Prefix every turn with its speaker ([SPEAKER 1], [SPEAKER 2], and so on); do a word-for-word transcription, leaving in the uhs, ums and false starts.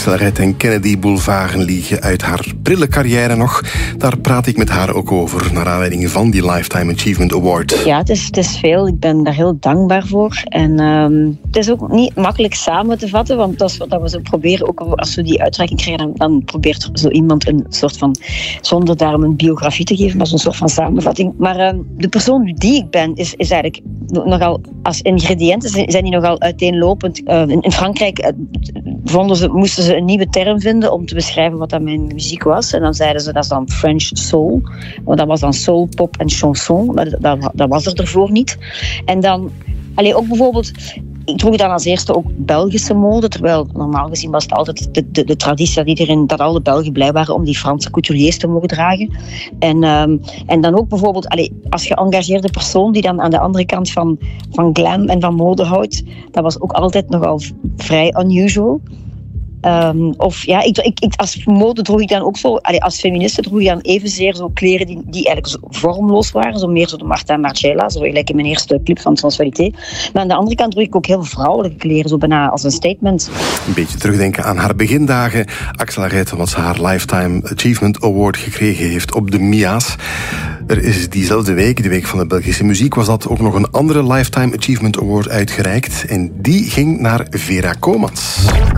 [SPEAKER 1] Axelred en Kennedy Boulevarden liegen uit haar prille carrière nog. Daar praat ik met haar ook over, naar aanleiding van die Lifetime Achievement Award.
[SPEAKER 2] Ja, het is, het is veel. Ik ben daar heel dankbaar voor. En um, het is ook niet makkelijk samen te vatten, want dat is wat we zo proberen. Ook als we die uitreiking krijgen, dan, dan probeert zo iemand een soort van, zonder daarom een biografie te geven, maar zo'n soort van samenvatting. Maar um, de persoon die ik ben, is, is eigenlijk nogal, als ingrediënten zijn die nogal uiteenlopend. Uh, in, in Frankrijk uh, vonden ze, moesten ze een nieuwe term vinden om te beschrijven wat dat mijn muziek was. En dan zeiden ze, dat is dan French soul. Want dat was dan soul, pop en chanson. Dat, dat, dat was er ervoor niet. En dan, allee, ook bijvoorbeeld, ik droeg dan als eerste ook Belgische mode, terwijl normaal gezien was het altijd de, de, de traditie dat, iedereen, dat alle Belgen blij waren om die Franse couturiers te mogen dragen. En, um, en dan ook bijvoorbeeld, allee, als geëngageerde persoon die dan aan de andere kant van, van glam en van mode houdt, dat was ook altijd nogal vrij unusual. Um, of ja, ik, ik, ik, als mode droeg ik dan ook zo, allee, als feministe droeg ik dan evenzeer zo kleren die, die eigenlijk zo vormloos waren, zo meer zo de Marta Margiela, zo gelijk in mijn eerste clip van Sensualité. Maar aan de andere kant droeg ik ook heel vrouwelijke kleren, zo bijna als een statement.
[SPEAKER 1] Een beetje terugdenken aan haar begindagen. Axelred, omdat ze haar Lifetime Achievement Award gekregen heeft op de M I A's. Er is diezelfde week, de week van de Belgische muziek, was dat ook nog een andere Lifetime Achievement Award uitgereikt. En die ging naar Vera Komans.